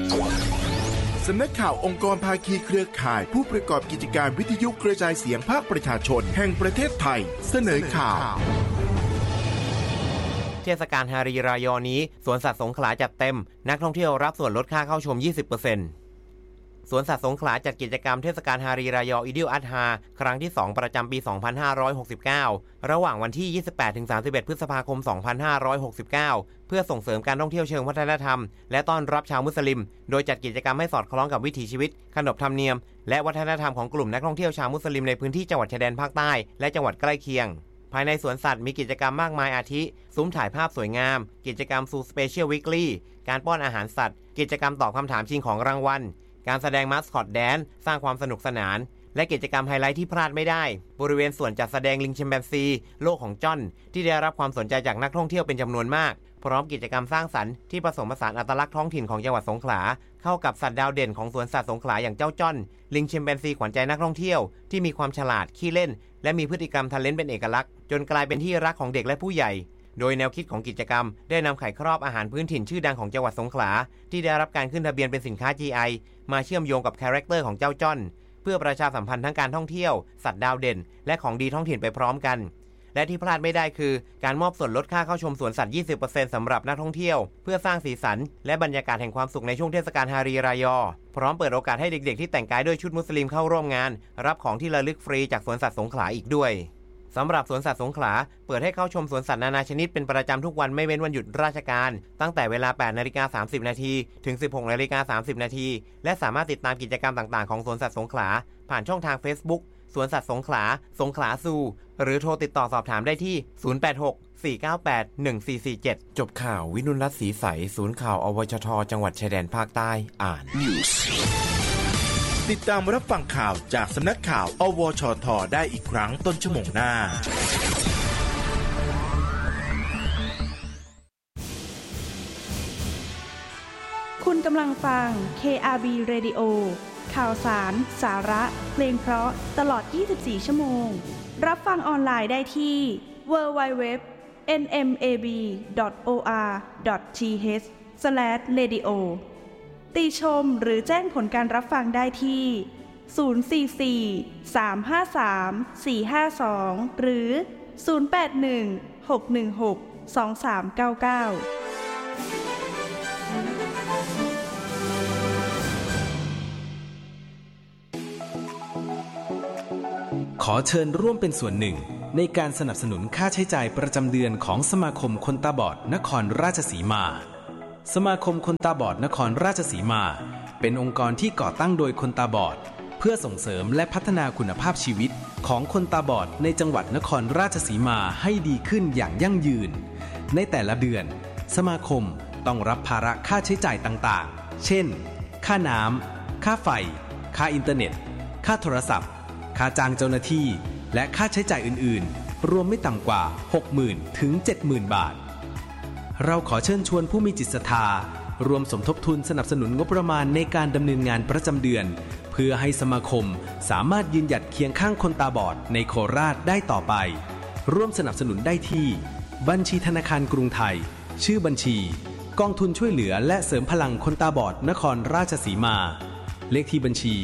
สำนักข่าวองค์กรภาคีเครือข่ายผู้ประกอบกิจการวิทยุกระจายเสียงภาคประชาชนแห่งประเทศไทยเสนอข่าวเทศกาลฮารีรายอนี้สวนสัตว์สงขลาจัดเต็มนักท่องเที่ยวรับส่วนลดค่าเข้าชม 20%สวนสัตว์สงขลาจัดกิจกรรมเทศกาลฮารีรายออิดิลอัดฮาครั้งที่ 2 ประจำปี 2569 ระหว่างวันที่ 28-31 พฤษภาคม 2569 เพื่อส่งเสริมการท่องเที่ยวเชิงวัฒนธรรมและต้อนรับชาวมุสลิมโดยจัดกิจกรรมให้สอดคล้องกับวิถีชีวิตขนบธรรมเนียมและวัฒนธรรมของกลุ่มนักท่องเที่ยวชาวมุสลิมในพื้นที่จังหวัดชายแดนภาคใต้และจังหวัดใกล้เคียงภายในสวนสัตว์มีกิจกรรมมากมายอาทิซุ้มถ่ายภาพสวยงามกิจกรรมซูสเปเชียลวีคลี่การป้อนอาหารสัตว์กิจกรรมตอบคำถามชิงของรางวัลการแสดงมาสคอตแดนซ์สร้างความสนุกสนานและกิจกรรมไฮไลท์ที่พลาดไม่ได้บริเวณส่วนจัดแสดงลิงชิมแปนซีโลกของจ้อนที่ได้รับความสนใจจากนักท่องเที่ยวเป็นจำนวนมากพร้อมกิจกรรมสร้างสรรค์ที่ผสมผสานอัตลักษณ์ท้องถิ่นของจังหวัดสงขลาเข้ากับสัตว์ดาวเด่นของสวนสัตว์สงขลาอย่างเจ้าจ้อนลิงชิมแปนซีขวัญใจนักท่องเที่ยวที่มีความฉลาดขี้เล่นและมีพฤติกรรมทะเลนเป็นเอกลักษณ์จนกลายเป็นที่รักของเด็กและผู้ใหญ่โดยแนวคิดของกิจกรรมได้นำไข่ครอบอาหารพื้นถิ่นชื่อดังของจังหวัดสงขลาที่ได้รับการขึ้นทะเบียนเป็นสินค้า GI มาเชื่อมโยงกับคาแรคเตอร์ของเจ้าจ้อนเพื่อประชาสัมพันธ์ทั้งการท่องเที่ยวสัตว์ดาวเด่นและของดีท้องถิ่นไปพร้อมกันและที่พลาดไม่ได้คือการมอบส่วนลดค่าเข้าชมสวนสัตว์ 20% สำหรับนักท่องเที่ยวเพื่อสร้างสีสันและบรรยากาศแห่งความสุขในช่วงเทศกาลฮารีรายอพร้อมเปิดโอกาสให้เด็กๆที่แต่งกายด้วยชุดมุสลิมเข้าร่วมงานรับของที่ระลึกฟรีจากสวนสัตว์สงขลาอีกด้วยสำหรับสวนสัตว์สงขลาเปิดให้เข้าชมสวนสัตว์นานาชนิดเป็นประจำทุกวันไม่เว้นวันหยุดราชการตั้งแต่เวลา 8:30 น.ถึง 16:30 น.และสามารถติดตามกิจกรรมต่างๆของสวนสัตว์สงขลาผ่านช่องทาง Facebook สวนสัตว์สงขลาสงขลาซูหรือโทรติดต่อสอบถามได้ที่ 086-498-1447 จบข่าววินุลรัตน์ศรีใสศูนย์ข่าวอวชทจังหวัดชายแดนภาคใต้อ่าน Newsติดตามรับฟังข่าวจากสำนักข่าวอวชทได้อีกครั้งต้นชั่วโมงหน้าคุณกำลังฟัง KRB Radio ข่าวสารสาระเพลงเพราะตลอด24ชั่วโมงรับฟังออนไลน์ได้ที่ www.nmab.or.th/radio ติชมหรือแจ้งผลการรับฟังได้ที่044-353-452หรือ081-616-2399 ขอเชิญร่วมเป็นส่วนหนึ่งในการสนับสนุนค่าใช้จ่ายประจำเดือนของสมาคมคนตาบอดนครราชสีมาสมาคมคนตาบอดนครราชสีมาเป็นองค์กรที่ก่อตั้งโดยคนตาบอดเพื่อส่งเสริมและพัฒนาคุณภาพชีวิตของคนตาบอดในจังหวัดนครราชสีมาให้ดีขึ้นอย่างยั่งยืนในแต่ละเดือนสมาคมต้องรับภาระค่าใช้จ่ายต่างๆเช่นค่าน้ำค่าไฟค่าอินเทอร์เน็ตค่าโทรศัพท์ค่าจ้างเจ้าหน้าที่และค่าใช้จ่ายอื่นๆรวมไม่ต่ำกว่า 60,000 ถึง 70,000 บาทเราขอเชิญชวนผู้มีจิตศรัทธารวมสมทบทุนสนับสนุนงบประมาณในการดำเนินงานประจำเดือนเพื่อให้สมาคมสามารถยืนหยัดเคียงข้างคนตาบอดในโคราชได้ต่อไปร่วมสนับสนุนได้ที่บัญชีธนาคารกรุงไทยชื่อบัญชีกองทุนช่วยเหลือและเสริมพลังคนตาบอดนครราชสีมาเลขที่บัญชี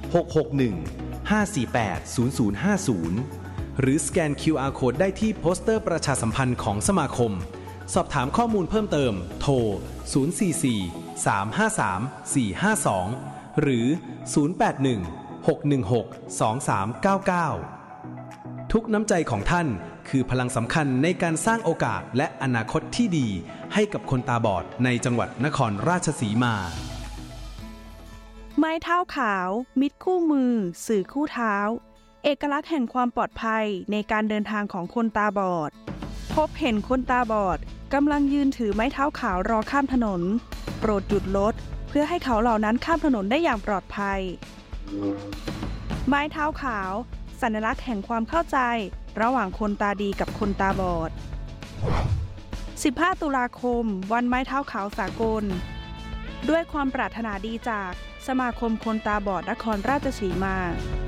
661-548-0050หรือสแกน QR Code ได้ที่โปสเตอร์ประชาสัมพันธ์ของสมาคมสอบถามข้อมูลเพิ่มเติมโทร044-353-452หรือ081-616-2399ทุกน้ำใจของท่านคือพลังสำคัญในการสร้างโอกาสและอนาคตที่ดีให้กับคนตาบอดในจังหวัดนครราชสีมาไม้เท้าขาวมิตรคู่มือสื่อคู่เท้าเอกลักษณ์แห่งความปลอดภัยในการเดินทางของคนตาบอดพบเห็นคนตาบอดกำลังยืนถือไม้เท้าขาวรอข้ามถนนโปรดหยุดรถเพื่อให้เขาเหล่านั้นข้ามถนนได้อย่างปลอดภัยไม้เท้าขาวสัญลักษณ์แห่งความเข้าใจระหว่างคนตาดีกับคนตาบอด15 ตุลาคมวันไม้เท้าขาวสากลด้วยความปรารถนาดีจากสมาคมคนตาบอดนครราชสีมา